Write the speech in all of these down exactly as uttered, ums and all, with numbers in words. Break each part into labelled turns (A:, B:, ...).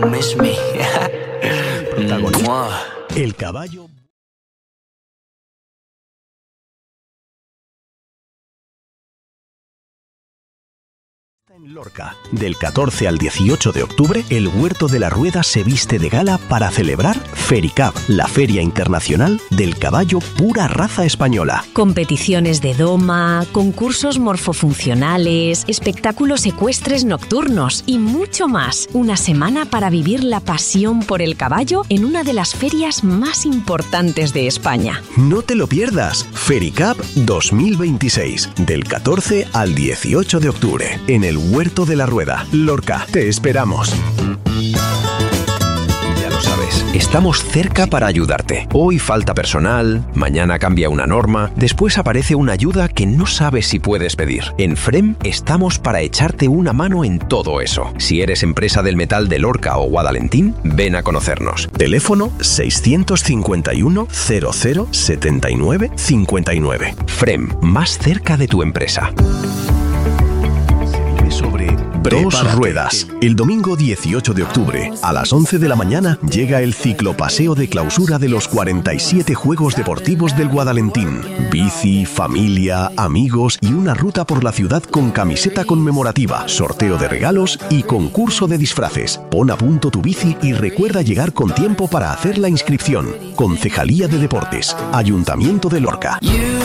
A: Miss me.
B: Protagonista, el caballo. En Lorca, del catorce al dieciocho de octubre, el Huerto de la Rueda se viste de gala para celebrar Fericab, la Feria Internacional del Caballo Pura Raza Española.
C: Competiciones de doma, concursos morfofuncionales, espectáculos ecuestres nocturnos y mucho más. Una semana para vivir la pasión por el caballo en una de las ferias más importantes de España.
B: No te lo pierdas, Fericab dos mil veintiséis, del catorce al dieciocho de octubre, en el Huerto de la Rueda, Lorca. Te esperamos.
D: Ya lo sabes, estamos cerca para ayudarte. Hoy falta personal, mañana cambia una norma, después aparece una ayuda que no sabes si puedes pedir. En F R E M estamos para echarte una mano en todo eso. Si eres empresa del metal de Lorca o Guadalentín, ven a conocernos.
B: Teléfono seiscientos cincuenta y uno, cero cero, setenta y nueve, cincuenta y nueve.
D: F R E M, más cerca de tu empresa.
B: Sobre Dos Ruedas. El domingo dieciocho de octubre, a las once de la mañana, llega el ciclopaseo de clausura de los cuarenta y siete Juegos Deportivos del Guadalentín. Bici, familia, amigos y una ruta por la ciudad con camiseta conmemorativa, sorteo de regalos y concurso de disfraces. Pon a punto tu bici y recuerda llegar con tiempo para hacer la inscripción. Concejalía de Deportes, Ayuntamiento de Lorca.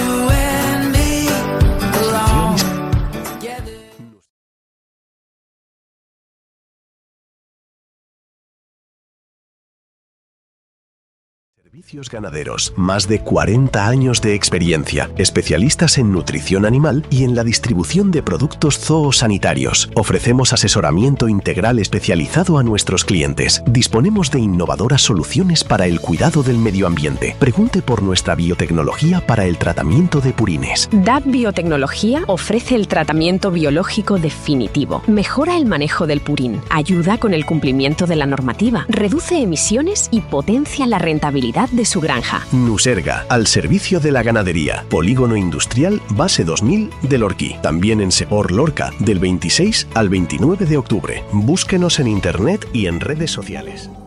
B: Servicios Ganaderos. Más de cuarenta años de experiencia. Especialistas en nutrición animal y en la distribución de productos zoosanitarios. Ofrecemos asesoramiento integral especializado a nuestros clientes. Disponemos de innovadoras soluciones para el cuidado del medio ambiente. Pregunte por nuestra biotecnología para el tratamiento de purines.
C: D A B Biotecnología ofrece el tratamiento biológico definitivo. Mejora el manejo del purín. Ayuda con el cumplimiento de la normativa. Reduce emisiones y potencia la rentabilidad de su granja.
B: Nuserga, al servicio de la ganadería. Polígono Industrial Base dos mil de Lorquí. También en Sepor Lorca, del veintiséis al veintinueve de octubre. Búsquenos en internet y en redes sociales.